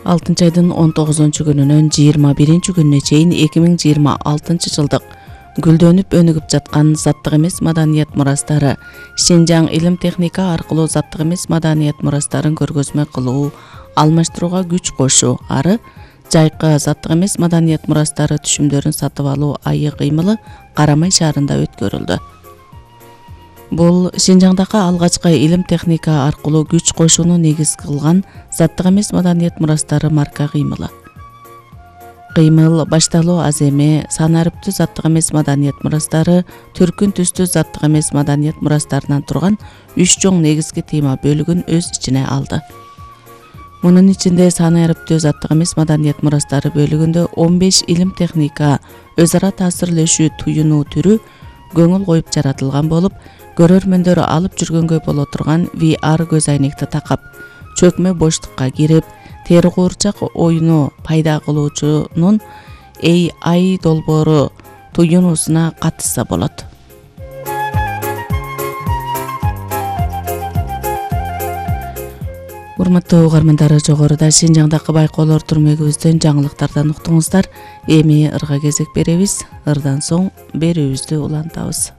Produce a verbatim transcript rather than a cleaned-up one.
алтынчы айдын он тогузунчу күнүнөн жыйырма биринчи күнүнө чейин эки миң жыйырма алтынчы жылдык гүлдөнүп өнүгүп жаткан заттык эмес маданият мурастары Шинжаң илим техника аркылуу заттык эмес маданият мурастарын көргөзмө кылуу, алмаштырууга күч кошуу ары жайкы заттык эмес маданият мурастары түшүмдөрүн сатып алуу айы кыймылы Карамай шаарында өткөрүлдү. Бул Шинжаңдагы алгачкы илим техника аркылуу күч кошууну негиз кылган заттык эмес маданият мурастары марка кыймылы. Кыймыл башталуу аз эме, сан арыптуу заттык эмес маданият мурастары, түркүн түстүү заттык эмес маданият мурастарынан турган үч чоң негизги тема бөлүгүн өз ичине алды. Мунун ичинде сан арыптуу заттык эмес маданият мурастары бөлүгүндө он беш илим техника, өз ара таасирлешүү туюнуу түрү көңүл коюп жаратылган болуп, көрөрмөндөр алып жүргөнгө боло турган ви ар көз айнекти такап, чөкмө боштукка кирип, тери куурчак оюну пайда кылуучунун эй ай долбоору туюнуусуна катышса болот. Урматтуу угармандар, жогоруда Шинжаңдагы байкоолор түрмөгүбүздөн жаңылыктардан уктуңуздар. Эми ырга кезек беребиз. Ырдан соң берүүбүздү улантабыз.